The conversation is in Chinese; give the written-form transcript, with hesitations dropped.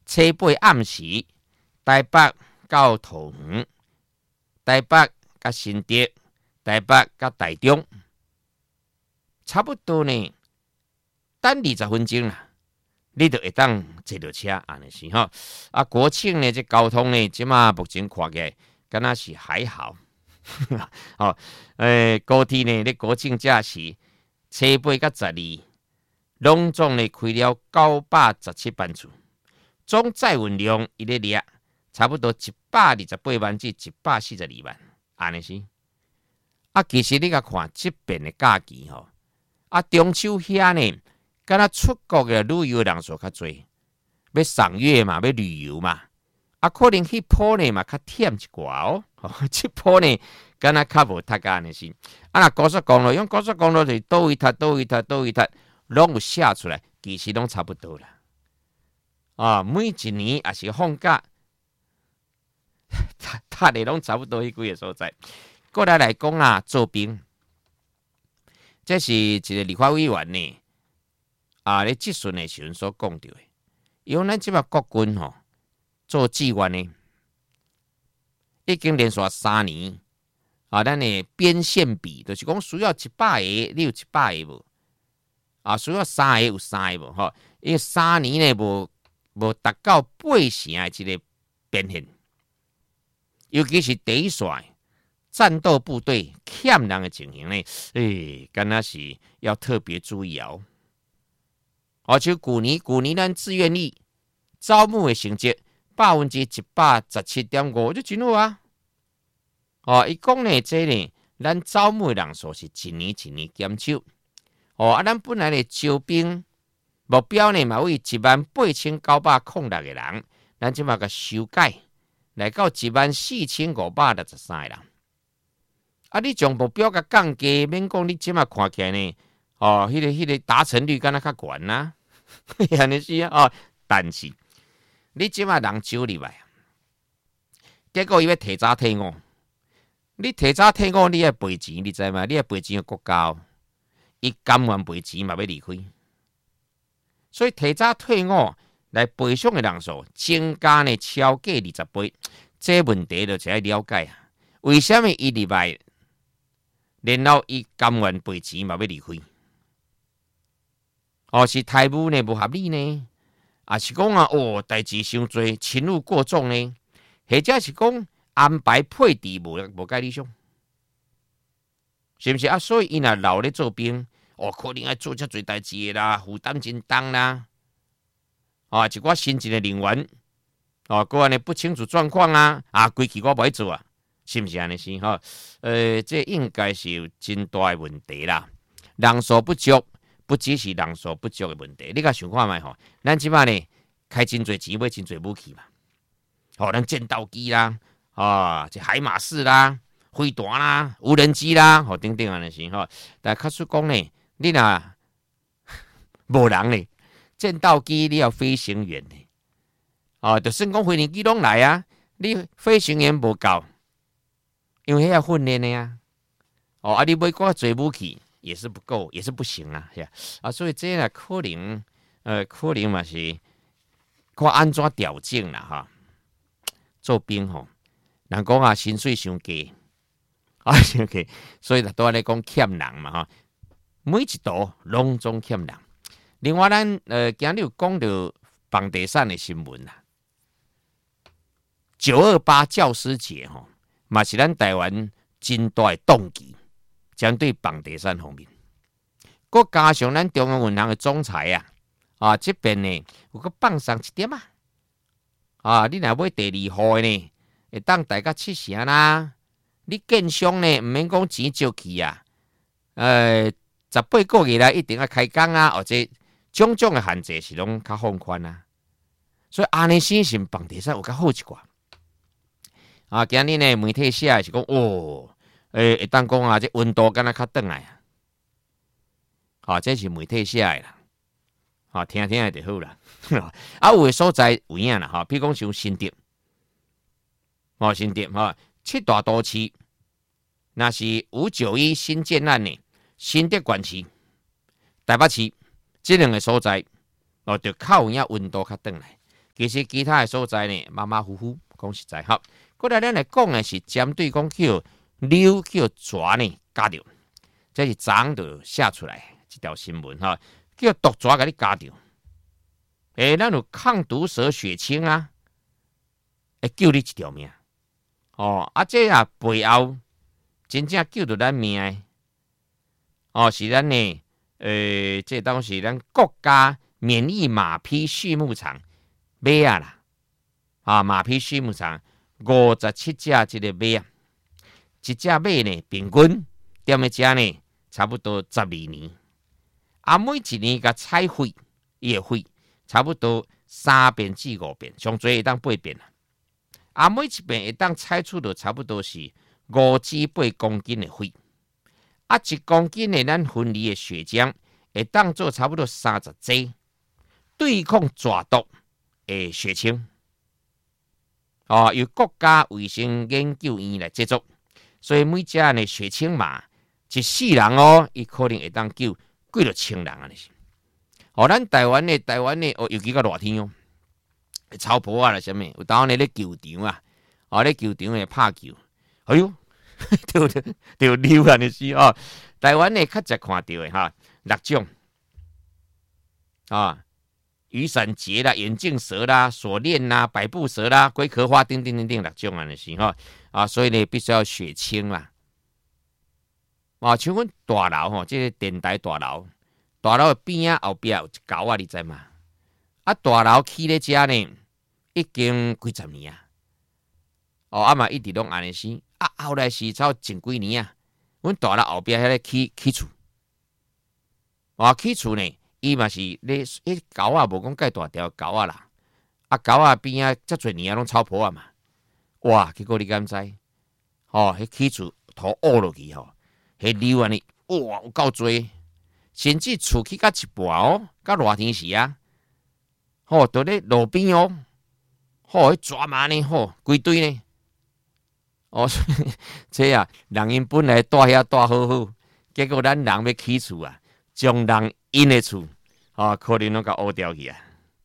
初八暗时，台北到桃园，台北甲新竹，台北甲台中，差不多呢，等20分钟啦，你就会当坐到车安尼是吼。啊，国庆呢，这交通呢，即马目前看起来，敢若是还好。哦，高铁呢，咧国庆假期，初八甲12，拢总呢开了917班次，总载运量伊咧列差不多128万至142万，安尼是。啊，其实你甲看即边的假期吼，啊中秋遐呢，敢若出国的旅游人数较侪，要赏月嘛，要旅游嘛，啊可能迄波呢嘛较忝一寡哦。这波呢，敢若较无搭安尼是。啊，若高速公路用高速公路是倒位塔，拢有写出来，其实拢差不多啦。啊，每一年也是放假，搭的拢差不多迄几个所在。过来讲啊，做兵，这是一个立法委员呢，啊，咧质询的时阵所讲到的，因为咱即马国军吼做志愿呢。已经连续3年，啊，咱的边线比就是讲需要100个，你有100个无？啊，需要3个有3个无？吼，因为3年呢无达到8成的这个表现，尤其是第一线战斗部队欠人的情形呢，敢若是要特别注意哦。而且旧年咱志愿役招募的成绩。117.5%，就真好啊！哦，伊讲呢，这呢，咱招募的人数是一年一年减少。哦，啊，咱本来的招兵目标呢，嘛为18906个人，咱即马个修改来到14563个人。啊，你将目标个降低，免讲你即马看起来呢，哦，迄个达成率敢若较悬呐，安尼是啊，但是。你即马人招入来，结果伊要提早退伍。你提早退伍，你要赔钱，你知吗？你要赔钱给国家，伊甘愿赔钱嘛要离开。所以提早退伍来赔偿的人数增加呢超过20倍，这问题就要了解啊。为什么伊入来，然后伊甘愿赔钱嘛要离开？哦，是台务呢不合理呢？啊，是讲啊，代志伤多，勤务过重呢，或者是讲安排配置无介理想，是不是啊？所以伊若留咧做兵，可能要做遮侪代志啦，负担真重啦。啊，一寡新进的人员，个安尼不清楚状况啊，规矩我不爱做啊，是不是安尼是吼？这应该是有真大的问题啦，人数不足。不只是人数不足的问题，你甲想看觅吼，咱即摆呢开真侪钱买真侪武器嘛，咱战斗机啦，这海马士啦、飞弹啦、无人机啦，等等安尼是吼。但假使讲呢，你若无人呢，战斗机你要飞行员呢，就算讲飞行机拢来啊，你飞行员无够，因为迄要训练的啊，你买偌侪武器。也是不够，也是不行啊，是啊，所以这呢可能嘛是看安怎调整啦哈。做兵吼，人讲啊薪水伤低，伤低，所以都安尼讲欠人嘛哈。每一道拢总欠人。另外咱今日有讲到房地产的新闻啦，928教师节吼，嘛是咱台湾真大的动机。针对房地产方面，佮加上咱中央银行的总裁这边呢有佮放上一点你若买第2户呢，会当大家7成啦。你建商呢，唔免讲钱借去18个月啦，一定要开工或者种种的限制是拢较放宽所以安尼先是房地产有较好一寡。今日呢媒体写是讲会当讲这温度敢若较转来这是媒体写的啦，听听就好啦。有的所在有影啦，比如讲像新竹，新竹7大都市，那是591新建案呢，新竹县市、台北市这2个所在，就较有影温度较转来。 其实其他的所在呢，马马虎虎，讲实在哈。过来咱来讲的是针对讲叫瘤叫蛇呢夹着，这是昨昏就写出来一条新闻哈，叫毒蛇甲你夹着，咱有抗毒蛇血清啊，会救你一条命。这背后真正救着咱命的，是咱呢，这当是咱国家免疫马匹畜牧场马啦，马匹畜牧场57只这个马一只马呢平均踮咧遮呢差不多12年，每一年甲采血，伊的血差不多3遍至5遍，上最会当8遍啦。每一遍会当采出到差不多是5至8公斤的血，1公斤的咱分离的血浆会当做差不多30剂对抗蛇毒的血清。由国家卫生研究院来制作，所以每只呢血清码一世人伊可能会当救几落千人啊！是。咱台湾呢，尤其个热天草坡啊啦，什么有当呢咧球场啊，咧球场咧拍球，哎呦，就溜啊！你是台湾呢较常看到的6种雨伞节啦、眼镜蛇啦、锁链啦、百步蛇啦、龟壳花等6种啊，是所以呢必须要血清啦。像阮大楼这个电台大楼的边后壁有一沟你知吗？大楼起咧遮呢，已经几十年嘛一直拢安尼是后来是才前几年阮大楼后壁迄个起厝，起厝呢。伊嘛是咧，沟无讲介大条沟啦，沟边遮侪年拢草坡嘛，哇！结果你敢知？迄起厝土挖落去迄流安尼，哇，有够多，甚至厝起甲一半甲热天时都咧路边迄蛇嘛呢，规堆呢，这人因本来住遐住好好，结果咱人要起厝将人因的厝可能拢甲挖掉去